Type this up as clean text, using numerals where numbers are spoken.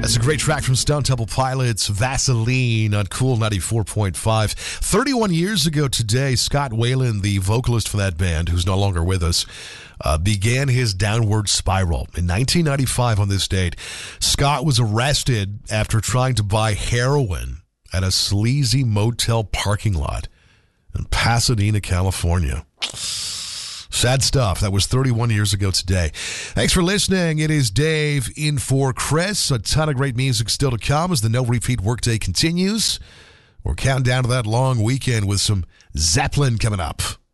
That's a great track from Stone Temple Pilots, Vaseline on Cool 94.5. 31 years ago today, Scott Weiland, the vocalist for that band, who's no longer with us, began his downward spiral. In 1995 on this date, Scott was arrested after trying to buy heroin at a sleazy motel parking lot in Pasadena, California. Sad stuff. That was 31 years ago today. Thanks for listening. It is Dave in for Chris. A ton of great music still to come as the No Repeat Workday continues. We're counting down to that long weekend with some Zeppelin coming up.